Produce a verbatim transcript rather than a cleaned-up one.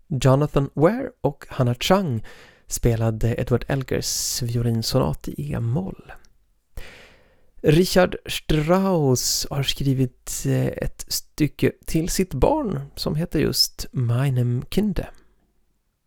Jonathan Ware och Hannah Chang spelade Edward Elgars violinsonat i E-moll. Richard Strauss har skrivit ett stycke till sitt barn som heter just Meinem Kinde.